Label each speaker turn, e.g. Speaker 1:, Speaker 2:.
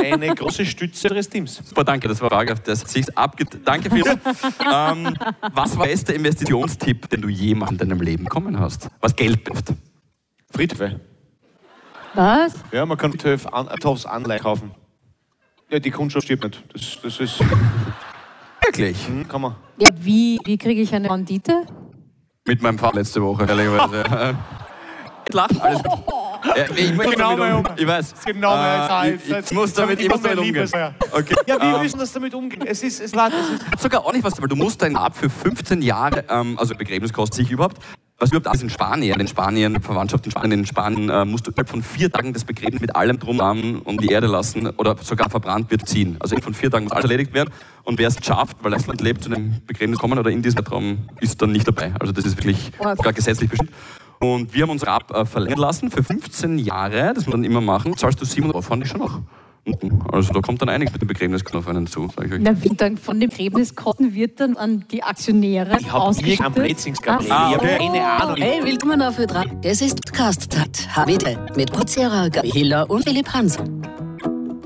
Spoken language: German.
Speaker 1: eine große Stütze des Teams.
Speaker 2: Super, danke, das war eine Frage, auf das sich Danke vielmals. Was war der beste Investitionstipp, den du jemals in deinem Leben bekommen hast? Was Geld betrifft?
Speaker 1: Friedhöfe.
Speaker 3: Was?
Speaker 1: Ja, man kann Friedhofs Anleihen kaufen. Ja, die Kundschaft stirbt nicht. Das ist...
Speaker 2: Wirklich?
Speaker 1: Kann man.
Speaker 3: Ja, wie kriege ich eine Rendite?
Speaker 2: Mit meinem Vater letzte Woche, ehrlicherweise. Lachen, alles gut. Ja, ich möchte damit ich weiß.
Speaker 1: Genau,
Speaker 2: ich muss damit umgehen. Okay.
Speaker 1: Ja, wir müssen das damit umgehen. Es ist
Speaker 2: sogar auch nicht was, weil du musst deinen ab für 15 Jahre, also Begräbnis kostet sich überhaupt, was überhaupt alles in Spanien, Verwandtschaft in Spanien, musst du innerhalb von 4 Tagen das Begräbnis mit allem drum um die Erde lassen oder sogar verbrannt wird ziehen. Also innerhalb von 4 Tagen muss alles erledigt werden und wer es schafft, weil Leistland lebt, zu einem Begräbnis kommen oder in diesem Zeitraum, ist dann nicht dabei. Also das ist wirklich sogar gesetzlich bestimmt. Und wir haben uns verlängern lassen für 15 Jahre, das wir dann immer machen, zahlst du 700 Euro, fand ich schon noch. Also da kommt dann einiges mit dem Begräbniskosten auf einen zu, sage ich euch.
Speaker 3: Na, wie dann von dem Begräbniskosten wird dann an die Aktionäre ausgeschüttet?
Speaker 1: Keine Ahnung.
Speaker 4: Hey, willkommen auf Ö3. Das ist Podcast-Tat. Heute mit Putzerer, Gabi Hiller und Philipp Hansen.